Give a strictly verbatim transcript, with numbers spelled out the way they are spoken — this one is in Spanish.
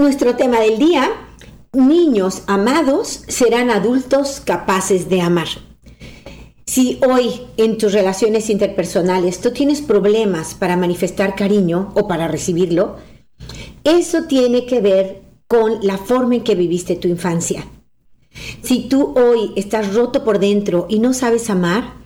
nuestro tema del día: niños amados serán adultos capaces de amar. Si hoy en tus relaciones interpersonales tú tienes problemas para manifestar cariño o para recibirlo, eso tiene que ver con la forma en que viviste tu infancia. Si tú hoy estás roto por dentro y no sabes amar,